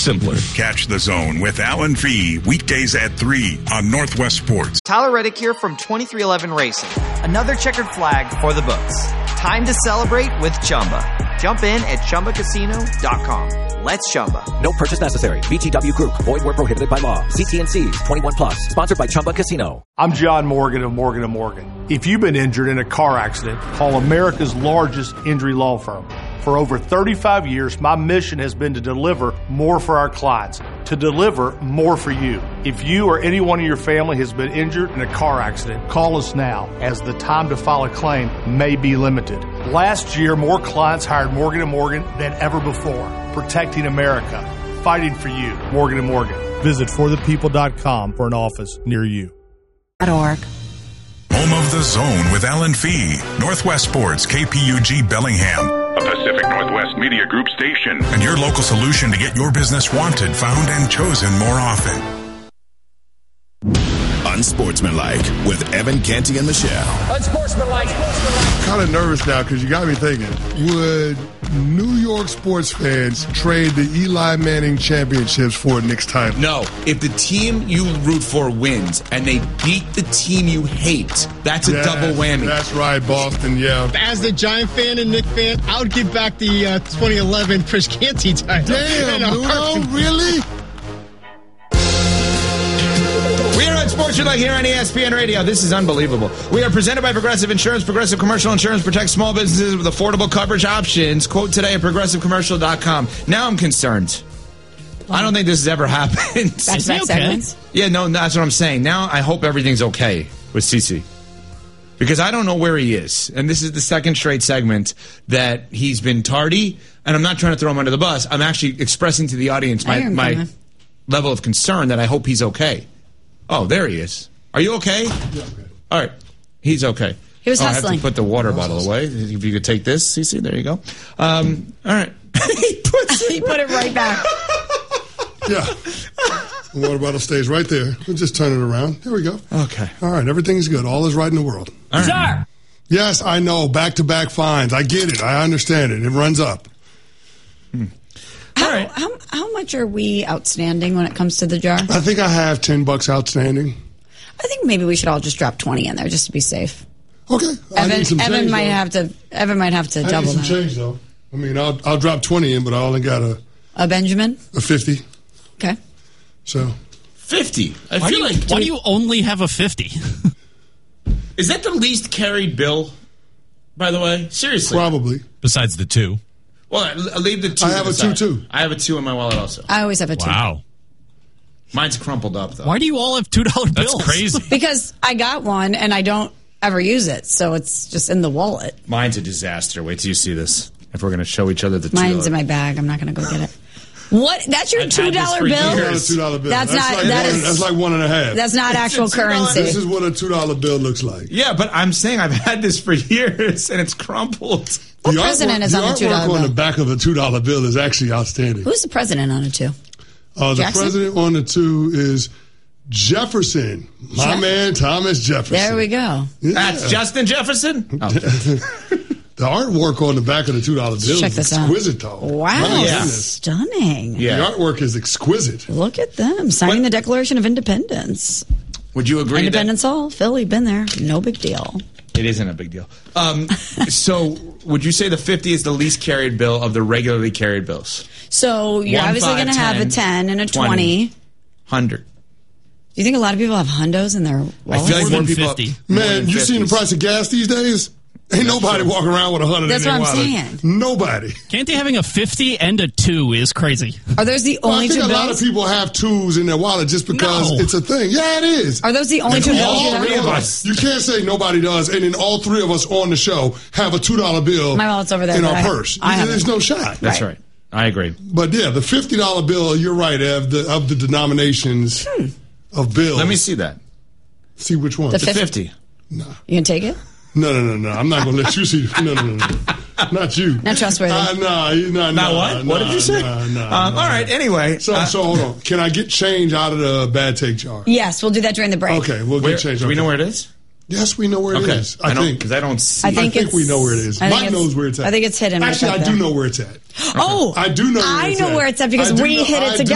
simpler. Catch The Zone with Alan Fee weekdays at 3 on Northwest Sports. Tyler Reddick here from 2311 Racing. Another checkered flag for the books. Time to celebrate with Chumba. Jump in at ChumbaCasino.com. Let's Chumba. No purchase necessary. VGW Group. Void where prohibited by law. See T&Cs. 21 plus. Sponsored by Chumba Casino. I'm John Morgan of Morgan & Morgan. If you've been injured in a car accident, call America's largest injury law firm. For over 35 years, my mission has been to deliver more for our clients, to deliver more for you. If you or anyone in your family has been injured in a car accident, call us now, as the time to file a claim may be limited. Last year, more clients hired Morgan & Morgan than ever before. Protecting America. Fighting for you. Morgan & Morgan. Visit forthepeople.com for an office near you. .org. Home of The Zone with Alan Fee. Northwest Sports, KPUG Bellingham. A Pacific Northwest Media Group station. And your local solution to get your business wanted, found, and chosen more often. Unsportsmanlike with Evan Canty and Michelle. Unsportsmanlike. Kind of nervous now because you got me thinking, would New York sports fans trade the Eli Manning championships for a Knicks title? No. If the team you root for wins and they beat the team you hate, that's a double whammy. That's right, Boston, yeah. As the Giant fan and Knick fan, I would give back the 2011 Chris Canty title. Damn, Nuno, really? We are on Sportsmanlike here on ESPN Radio. This is unbelievable. We are presented by Progressive Insurance. Progressive Commercial Insurance protects small businesses with affordable coverage options. Quote today at progressivecommercial.com. Now I'm concerned. I don't think this has ever happened. Back-to-back segments? Yeah, no, that's what I'm saying. Now I hope everything's okay with CeCe. Because I don't know where he is. And this is the second straight segment that he's been tardy. And I'm not trying to throw him under the bus. I'm actually expressing to the audience my level of concern that I hope he's okay. Oh, there he is. Are you okay? Yeah, okay. All right. He's okay. He was hustling. I have to put the water bottle away. If you could take this, CeCe, there you go. All right. He put it right back. Yeah. The water bottle stays right there. We'll just turn it around. Here we go. Okay. All right. Everything's good. All is right in the world. All right. Sure. Yes, I know. Back-to-back fines. I get it. I understand it. It runs up. All right. How much are we outstanding when it comes to the jar? I think I have $10 outstanding. I think maybe we should all just drop 20 in there just to be safe. Okay. Evan might have to double I need some that. change, though. I mean, I'll drop 20 in, but I only got a Benjamin? A 50. Okay. So 50. Why do you only have a 50? Is that the least carried bill, by the way? Seriously. Probably. Besides the 2. Well, I'll leave the 2. I have a 2 too. I have a 2 in my wallet also. I always have a 2. Wow. Mine's crumpled up, though. Why do you all have $2 bills? That's crazy. Because I got one and I don't ever use it, so it's just in the wallet. Mine's a disaster. Wait till you see this. If we're going to show each other the $2. Mine's in my bag. I'm not going to go get it. What? That's your $2 bill? That's a $2 bill. That's like 1.5. That's not actual currency. This is what a $2 bill looks like. Yeah, but I'm saying I've had this for years and it's crumpled. What president is on a $2 bill? The artwork on the back of a $2 bill is actually outstanding. Who's the president on a 2? The president on the 2 is Jefferson. My man, Thomas Jefferson. There we go. Yeah. That's Justin Jefferson? The artwork on the back of the $2 bill is exquisite, though. Wow, stunning. Yeah. The artwork is exquisite. Look at them signing the Declaration of Independence. Would you agree? Independence Hall, Philly, been there. No big deal. It isn't a big deal. So would you say the 50 is the least carried bill of the regularly carried bills? So you're obviously going to have a 10 and a 20. 100. Do you think a lot of people have hundos in their wallets? I feel like more people 50. Man, you seen the price of gas these days? Ain't nobody walking around with 100 That's in their what I'm wallet. saying. Nobody. Can't they having a 50 and a 2 is crazy? Are those the only 2 bills? I think a lot of people have 2s in their wallet just because it's a thing. Yeah, it is. Are those the only 2 bills you have? You can't say nobody does, and then all 3 of us on the show have a $2 bill My wallet's over there, in but our purse. There's no shot. That's right. I agree. But yeah, the $50 bill, you're right, Ev, of the denominations of bills. Let me see that. See which one? The 50. No. You can take it? No. I'm not going to let you see. No. Not you. Not trustworthy. Not what? What did you say? All right, anyway. So hold on. Can I get change out of the bad take jar? Yes, we'll do that during the break. Okay, we'll get change. Do we know where it is? Yes, we know where it is. I think. Because I don't see I it. think we know where it is. Mike knows where it's at. I think it's hidden. Actually, right I do know where it's at. Oh, I do know where I know where it's at because we hit it together.